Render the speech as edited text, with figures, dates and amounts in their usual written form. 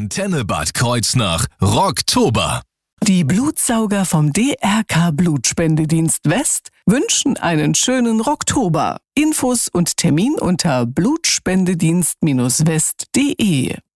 Antenne Bad Kreuznach Rocktober. Die Blutsauger vom DRK Blutspendedienst West wünschen einen schönen Rocktober. Infos und Termin unter blutspendedienst-west.de.